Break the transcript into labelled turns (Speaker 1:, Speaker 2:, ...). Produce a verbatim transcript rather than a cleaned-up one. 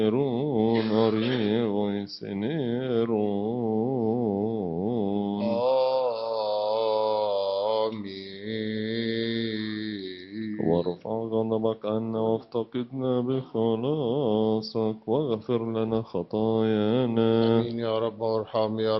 Speaker 1: Nerun ariego seneron.
Speaker 2: آمين.
Speaker 1: وارفع غضبك عنا وافتقدنا بخلاصك واغفر لنا خطايانا.
Speaker 2: آمين يا رب وارحم يا